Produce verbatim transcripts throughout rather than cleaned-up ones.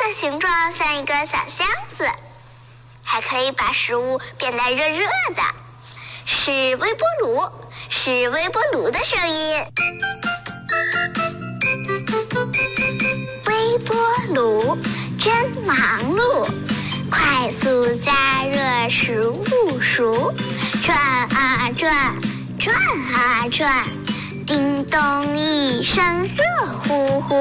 的形状像一个小箱子，还可以把食物变得热热的。是微波炉，是微波炉的声音。微波炉真忙碌，快速加热食物熟，转啊转，转啊转，叮咚一声热乎乎。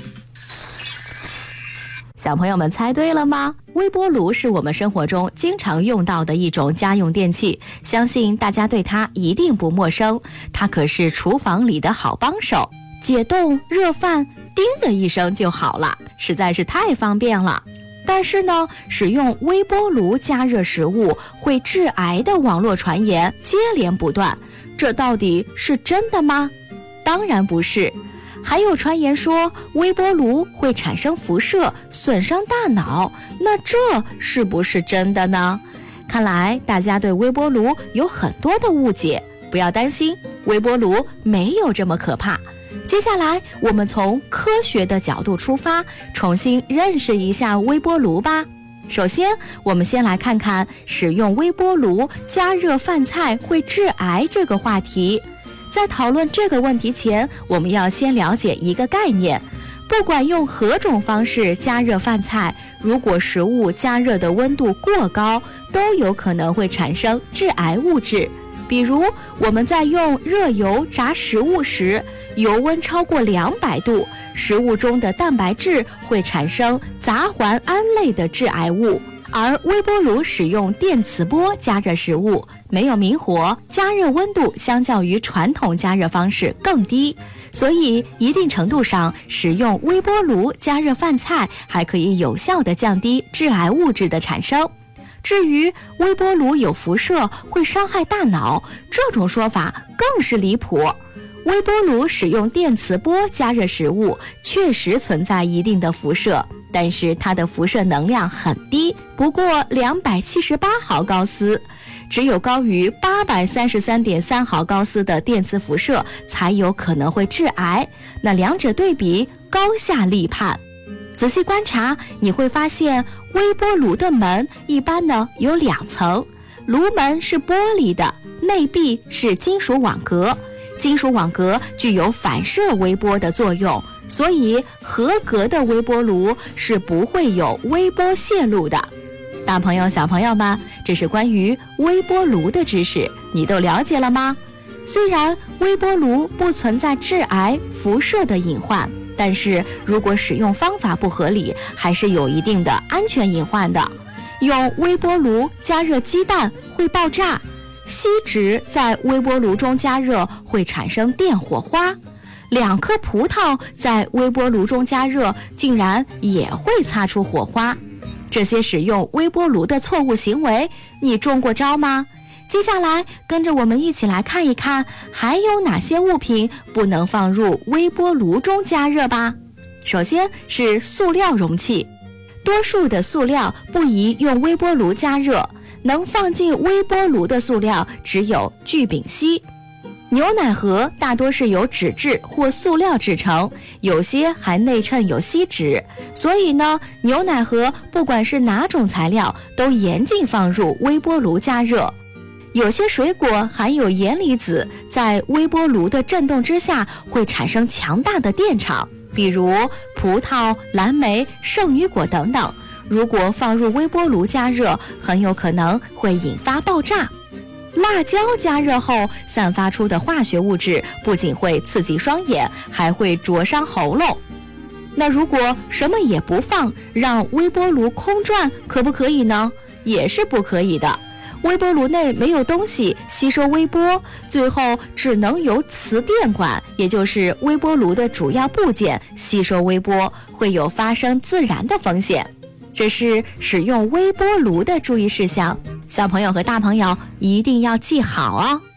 小朋友们猜对了吗？微波炉是我们生活中经常用到的一种家用电器，相信大家对它一定不陌生。它可是厨房里的好帮手，解冻热饭，叮的一声就好了，实在是太方便了。但是呢，使用微波炉加热食物会致癌的网络传言接连不断，这到底是真的吗？当然不是。还有传言说微波炉会产生辐射，损伤大脑，那这是不是真的呢？看来大家对微波炉有很多的误解，不要担心，微波炉没有这么可怕。接下来我们从科学的角度出发，重新认识一下微波炉吧。首先，我们先来看看使用微波炉加热饭菜会致癌这个话题。在讨论这个问题前，我们要先了解一个概念，不管用何种方式加热饭菜，如果食物加热的温度过高，都有可能会产生致癌物质。比如我们在用热油炸食物时，油温超过两百度，食物中的蛋白质会产生杂环胺类的致癌物。而微波炉使用电磁波加热食物，没有明火，加热温度相较于传统加热方式更低，所以一定程度上使用微波炉加热饭菜还可以有效地降低致癌物质的产生。至于微波炉有辐射会伤害大脑，这种说法更是离谱。微波炉使用电磁波加热食物确实存在一定的辐射，但是它的辐射能量很低，不过两百七十八毫高斯，只有高于八百三十三点三毫高斯的电磁辐射才有可能会致癌。那两者对比，高下立判。仔细观察，你会发现微波炉的门一般呢有两层，炉门是玻璃的，内壁是金属网格。金属网格具有反射微波的作用，所以合格的微波炉是不会有微波泄露的。大朋友小朋友们，这是关于微波炉的知识，你都了解了吗？虽然微波炉不存在致癌辐射的隐患，但是如果使用方法不合理，还是有一定的安全隐患的。用微波炉加热鸡蛋会爆炸，锡纸在微波炉中加热会产生电火花，两颗葡萄在微波炉中加热竟然也会擦出火花。这些使用微波炉的错误行为，你中过招吗？接下来跟着我们一起来看一看，还有哪些物品不能放入微波炉中加热吧。首先是塑料容器，多数的塑料不宜用微波炉加热，能放进微波炉的塑料只有聚丙烯。牛奶盒大多是由纸质或塑料制成，有些还内衬有锡纸，所以呢，牛奶盒不管是哪种材料，都严禁放入微波炉加热。有些水果含有盐离子，在微波炉的震动之下会产生强大的电场，比如葡萄、蓝莓、圣女果等等。如果放入微波炉加热，很有可能会引发爆炸。辣椒加热后散发出的化学物质不仅会刺激双眼，还会灼伤喉咙。那如果什么也不放，让微波炉空转，可不可以呢？也是不可以的。微波炉内没有东西吸收微波，最后只能由磁电管，也就是微波炉的主要部件吸收微波，会有发生自燃的风险。这是使用微波炉的注意事项，小朋友和大朋友一定要记好哦。